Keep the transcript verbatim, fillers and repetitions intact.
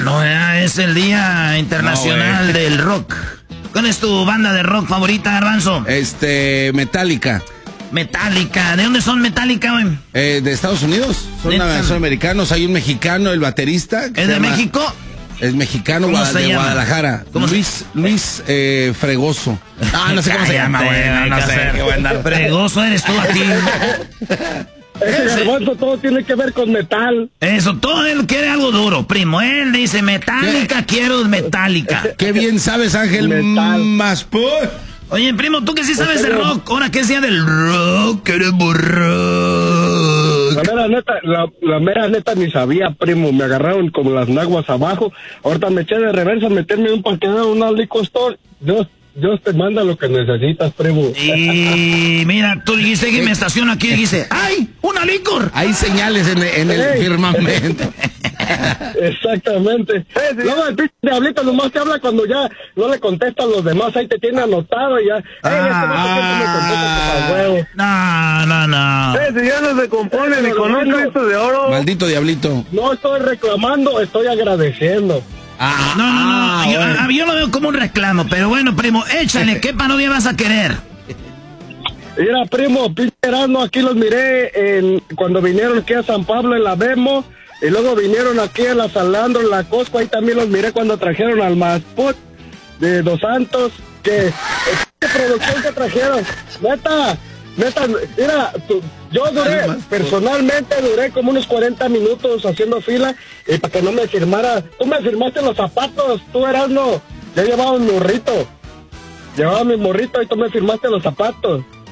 no, eh, es el Día Internacional no, del Rock. ¿Cuál es tu banda de rock favorita, Garbanzo? Este, Metallica. Metallica, ¿de dónde son Metallica, güey? Eh, de Estados Unidos, son, son americanos, hay un mexicano, el baterista. ¿Es de llama, México? Es mexicano, ¿Cómo Guad se de llama? Guadalajara. ¿Cómo Luis, Luis eh, Fregoso. Ah, no sé cómo se llama, güey, no, no sé. Qué buena. Fregoso eres tú aquí. Ese Garbanzo todo tiene que ver con metal. Eso, todo él quiere algo duro, primo. Él dice Metallica, ¿Qué? quiero Metallica. Qué bien sabes, Ángel. Metal. Más por... Oye, primo, tú que sí sabes de rock, ahora que es día del rock, queremos rock. La mera neta, la, la mera neta ni sabía, primo, me agarraron como las naguas abajo, ahorita me eché de reversa a meterme en un parqueadero, una liquor store, Dios, Dios te manda lo que necesitas, primo. Y mira, tú dijiste que me estaciono aquí y dijiste, ¡ay, una licor! Hay señales en, en el hey. firmamento. Exactamente. Hey, luego el pinche diablito nomás te habla cuando ya no le contestan los demás, ahí te tiene anotado y ya. Ah, hey, no, no, no. Hey, si ya no se compone ni con un Cristo de oro. Maldito diablito. No estoy reclamando, estoy agradeciendo. Ah, no, no, no. Ah, yo, bueno. yo lo veo como un reclamo, pero bueno, primo, échale, ¿qué parodia vas a querer? Mira, primo, pinche Erasmo, aquí los miré en, cuando vinieron aquí a San Pablo en la Demo. Y luego vinieron aquí a la Salandro, en la Costco, ahí también los miré cuando trajeron al Masput de Dos Santos, que qué producción que trajeron, neta, neta, mira, tu, yo duré, personalmente duré como unos cuarenta minutos haciendo fila, y para que no me firmara, tú me firmaste los zapatos, tú Erasmo, yo llevaba un morrito, llevaba mi morrito y tú me firmaste los zapatos.